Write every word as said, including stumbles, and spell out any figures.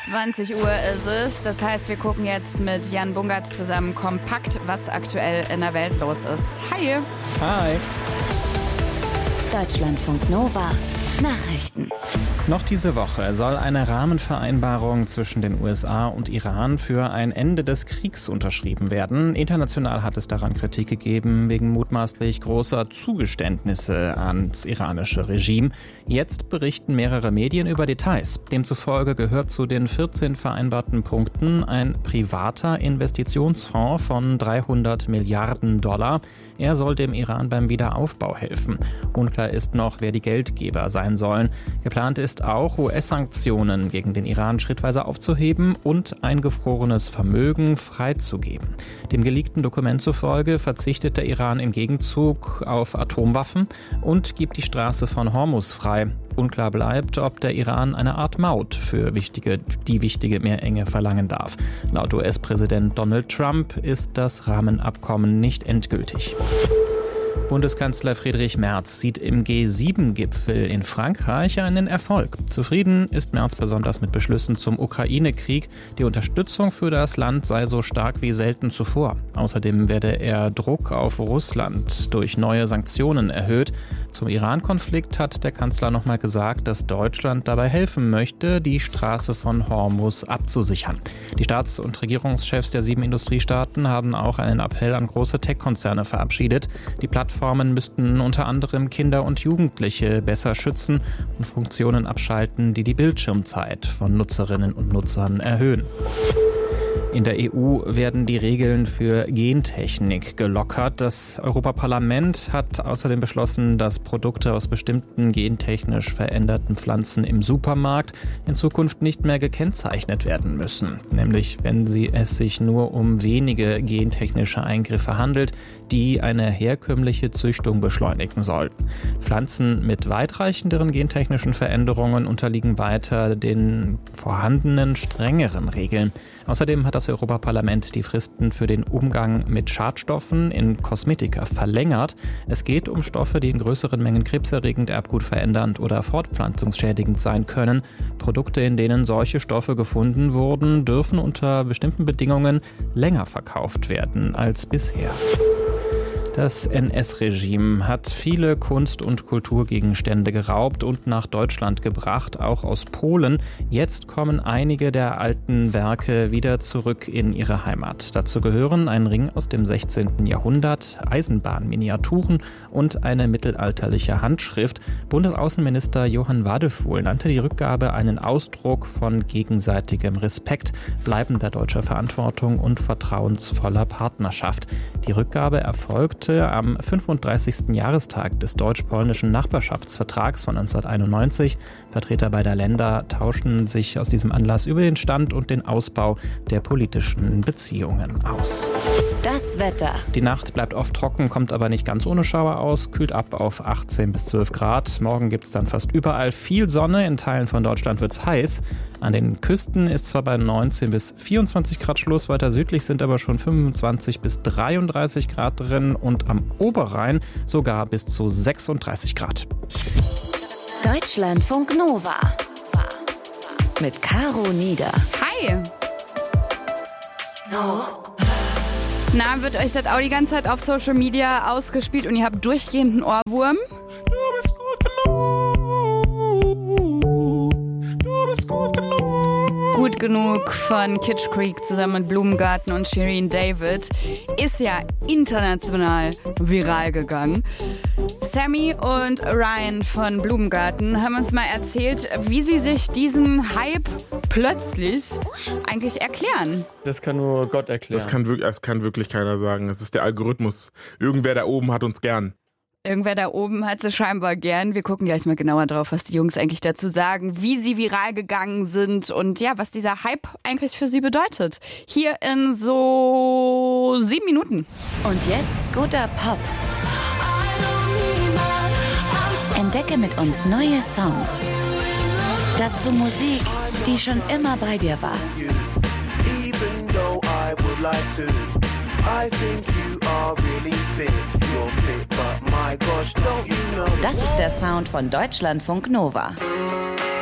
zwanzig Uhr ist es. Das heißt, wir gucken jetzt mit Jan Bungartz zusammen kompakt, was aktuell in der Welt los ist. Hi. Hi. Deutschlandfunk Nova. Nachrichten. Noch diese Woche soll eine Rahmenvereinbarung zwischen den U S A und Iran für ein Ende des Kriegs unterschrieben werden. International hat es daran Kritik gegeben, wegen mutmaßlich großer Zugeständnisse ans iranische Regime. Jetzt berichten mehrere Medien über Details. Demzufolge gehört zu den vierzehn vereinbarten Punkten ein privater Investitionsfonds von dreihundert Milliarden Dollar. Er soll dem Iran beim Wiederaufbau helfen. Unklar ist noch, wer die Geldgeber sein sollen. Geplant ist auch, U S-Sanktionen gegen den Iran schrittweise aufzuheben und eingefrorenes Vermögen freizugeben. Dem geleakten Dokument zufolge verzichtet der Iran im Gegenzug auf Atomwaffen und gibt die Straße von Hormuz frei. Unklar bleibt, ob der Iran eine Art Maut für wichtige, die wichtige Meerenge verlangen darf. Laut U S-Präsident Donald Trump ist das Rahmenabkommen nicht endgültig. Bundeskanzler Friedrich Merz sieht im G sieben Gipfel in Frankreich einen Erfolg. Zufrieden ist Merz besonders mit Beschlüssen zum Ukraine-Krieg. Die Unterstützung für das Land sei so stark wie selten zuvor. Außerdem werde er Druck auf Russland durch neue Sanktionen erhöht. Zum Iran-Konflikt hat der Kanzler nochmal gesagt, dass Deutschland dabei helfen möchte, die Straße von Hormuz abzusichern. Die Staats- und Regierungschefs der sieben Industriestaaten haben auch einen Appell an große Tech-Konzerne verabschiedet. Die Plattformen müssten unter anderem Kinder und Jugendliche besser schützen und Funktionen abschalten, die die Bildschirmzeit von Nutzerinnen und Nutzern erhöhen. In der E U werden die Regeln für Gentechnik gelockert. Das Europaparlament hat außerdem beschlossen, dass Produkte aus bestimmten gentechnisch veränderten Pflanzen im Supermarkt in Zukunft nicht mehr gekennzeichnet werden müssen. Nämlich, wenn sie es sich nur um wenige gentechnische Eingriffe handelt, die eine herkömmliche Züchtung beschleunigen sollten. Pflanzen mit weitreichenderen gentechnischen Veränderungen unterliegen weiter den vorhandenen strengeren Regeln. Außerdem hat das Europaparlament die Fristen für den Umgang mit Schadstoffen in Kosmetika verlängert. Es geht um Stoffe, die in größeren Mengen krebserregend, erbgutverändernd oder fortpflanzungsschädigend sein können. Produkte, in denen solche Stoffe gefunden wurden, dürfen unter bestimmten Bedingungen länger verkauft werden als bisher. Das N S-Regime hat viele Kunst- und Kulturgegenstände geraubt und nach Deutschland gebracht, auch aus Polen. Jetzt kommen einige der alten Werke wieder zurück in ihre Heimat. Dazu gehören ein Ring aus dem sechzehnten Jahrhundert, Eisenbahnminiaturen und eine mittelalterliche Handschrift. Bundesaußenminister Johann Wadefuhl nannte die Rückgabe einen Ausdruck von gegenseitigem Respekt, bleibender deutscher Verantwortung und vertrauensvoller Partnerschaft. Die Rückgabe erfolgt am fünfunddreißigsten Jahrestag des deutsch-polnischen Nachbarschaftsvertrags von neunzehnhunderteinundneunzig. Vertreter beider Länder tauschen sich aus diesem Anlass über den Stand und den Ausbau der politischen Beziehungen aus. Das Wetter. Die Nacht bleibt oft trocken, kommt aber nicht ganz ohne Schauer aus, kühlt ab auf achtzehn bis zwölf Grad. Morgen gibt es dann fast überall viel Sonne, in Teilen von Deutschland wird es heiß. An den Küsten ist zwar bei neunzehn bis vierundzwanzig Grad Schluss, weiter südlich sind aber schon fünfundzwanzig bis dreiunddreißig Grad drin und am Oberrhein sogar bis zu sechsunddreißig Grad. Deutschlandfunk Nova mit Caro Nieder. Hi. No. Na, wird euch das auch die ganze Zeit auf Social Media ausgespielt und ihr habt durchgehend einen Ohrwurm? Du bist gut genug. Du bist gut genug. Gut genug von Kitsch Creek zusammen mit Blumengarten und Shirin David ist ja international viral gegangen. Sammy und Ryan von Blumengarten haben uns mal erzählt, wie sie sich diesen Hype plötzlich eigentlich erklären. Das kann nur Gott erklären. Das kann, wirklich, das kann wirklich keiner sagen. Das ist der Algorithmus. Irgendwer da oben hat uns gern. Irgendwer da oben hat sie scheinbar gern. Wir gucken gleich mal genauer drauf, was die Jungs eigentlich dazu sagen, wie sie viral gegangen sind und ja, was dieser Hype eigentlich für sie bedeutet. Hier in so sieben Minuten. Und jetzt guter Pop. Entdecke mit uns neue Songs. Dazu Musik, die schon immer bei dir war. Das ist der Sound von Deutschlandfunk Nova.